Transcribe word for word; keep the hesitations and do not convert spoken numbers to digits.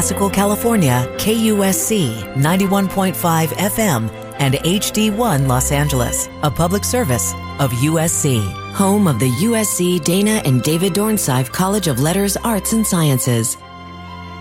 Classical, California, K U S C ninety-one point five F M and H D one Los Angeles, a public service of U S C. Home of the U S C Dana and David Dornsife College of Letters, Arts, and Sciences.